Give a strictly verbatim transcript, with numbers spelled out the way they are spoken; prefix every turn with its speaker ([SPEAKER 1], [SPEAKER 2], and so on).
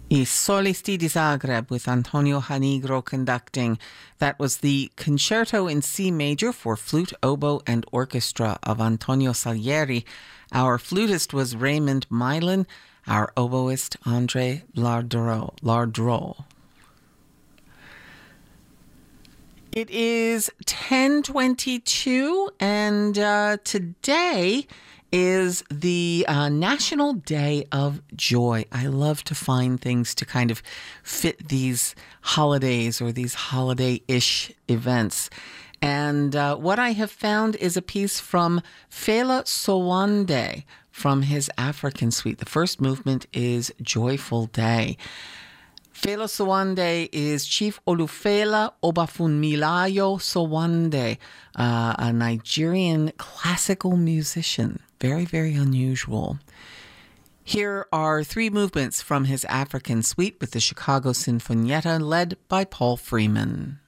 [SPEAKER 1] I Solisti di Zagreb with Antonio Hanigro conducting. That was the Concerto in C major for flute, oboe, and orchestra of Antonio Salieri. Our flutist was Raymond Milan, our oboist Andre Lardreau. Lardreau. It is ten twenty-two, and uh, today is the uh, National Day of Joy. I love to find things to kind of fit these holidays or these holiday-ish events. And uh, what I have found is a piece from Fela Sowande from his African suite. The first movement is Joyful Day. Fela Sowande is Chief Olufela Obafunmilayo Sowande, uh, a Nigerian classical musician. Very, very unusual. Here are three movements from his African suite with the Chicago Sinfonietta led by Paul Freeman.